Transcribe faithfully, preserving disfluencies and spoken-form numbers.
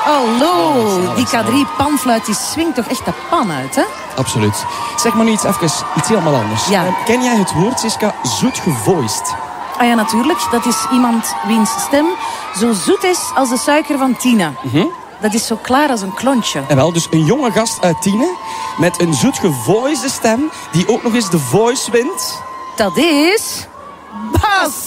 Hallo, die K drie panfluit die swingt toch echt de pan uit, hè? Absoluut. Zeg maar nu iets, even, iets helemaal anders. Ja. Uh, ken jij het woord, Siska, zoet gevoiced? Ah ja, natuurlijk. Dat is iemand wiens stem zo zoet is als de suiker van Tina. Mm-hmm. Dat is zo klaar als een klontje. En wel, dus een jonge gast uit Tiene met een zoet gevoicede stem die ook nog eens de voice wint. Dat is... Bas!